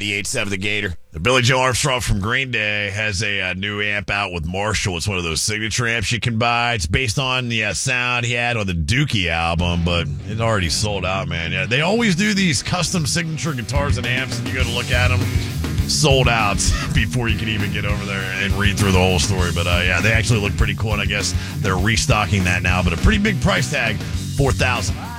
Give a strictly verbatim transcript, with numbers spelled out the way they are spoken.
ninety-eight point seven The Gator. The Billy Joe Armstrong from Green Day has a, uh new amp out with Marshall. It's one of those signature amps you can buy. It's based on the uh, sound he had on the Dookie album, but it already sold out, man. Yeah, they always do these custom signature guitars and amps, and you go to look at them, sold out before you can even get over there and read through the whole story. But uh, yeah, they actually look pretty cool, and I guess they're restocking that now. But a pretty big price tag, four thousand dollars.